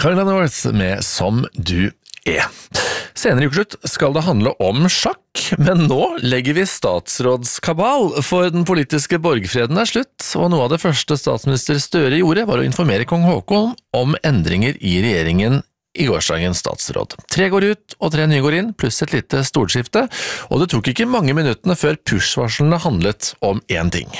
Carla North med Som du er. Senere i ukeslutt skal det handle om sjakk, men nå legger vi statsrådskabal, for den politiske borgfreden er slutt, og noe av det første statsminister Støre gjorde var å informere kong Haakon om endringer i regjeringen i gårsdagens statsråd. 3 går ut, og 3 nye går inn, pluss et lite storskifte, og det tok ikke mange minuttene før push-varslene handlet om én ting.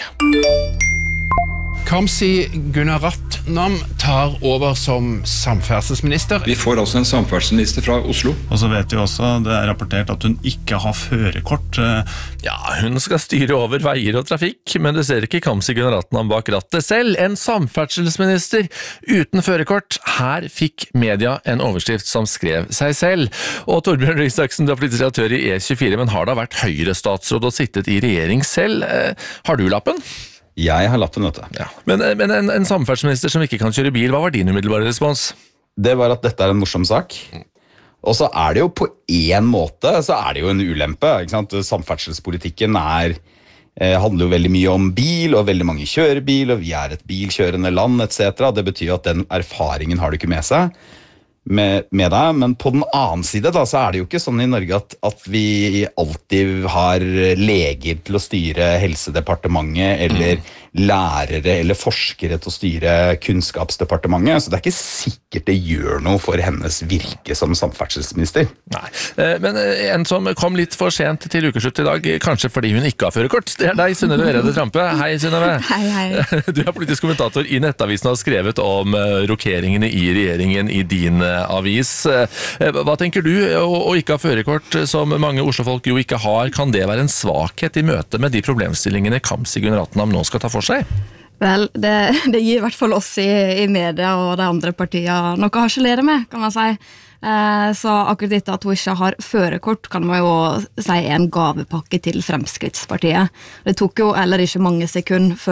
Kamzy Gunaratnam tar over som samferdselsminister. Vi får også en samferdselsminister fra Oslo. Og så vet vi også, det er rapportert at hun ikke har førerkort. Ja, hun skal styre over veier og trafikk, men det ser ikke Kamzy Gunaratnam bak rattet selv. En samferdselsminister uten førerkort. Her fikk media en overskrift som skrev seg selv. Og Torbjørn Røe Isaksen, du er politisk redaktør i E24, men har da vært Høyre-statsråd og sittet i regjering selv. Har du lappen? Jeg har lappen, vet du. Ja. Men en samferdselsminister som ikke kan kjøre bil, hva var din umiddelbare respons? Det var at dette er en morsom sak. Og så er det jo på en måte, så er det jo en ulempe, ikke sant? Samferdselspolitikken handler jo veldig mye om bil, og veldig mange kjører bil, og vi er et bilkjørende land, etc. Det betyr jo at den erfaringen har du ikke med seg. Med deg, men på den annen side da, så er det jo ikke sånn i Norge at vi alltid har leger til å styre helsedepartementet, eller lærere eller forskere til å styre kunnskapsdepartementet, så det er ikke sikkert det gjør noe for hennes virke som samferdselsminister. Nei, men en som kom litt for sent til ukeslutt i dag, kanskje fordi hun ikke har førerkort, det er deg, Synnøve Vereide Trampe. Hei, Synnøve. Hei. Du er politisk kommentator i Nettavisen og har skrevet om rokeringene i regjeringen i din avis. Hva tenker du, å ikke ha førerkort som mange Oslo-folk jo ikke har, kan det være en svakhet i møte med de problemstillingene Kamzy Gunaratnam nå skal ta for seg? Vel, det gir i hvert fall oss i media og de andre partiene noe å harselere med, kan man si. Så akkurat dette at hun ikke har førerkort kan man jo si en gavepakke til Fremskrittspartiet. Det tok jo heller ikke mange sekunder før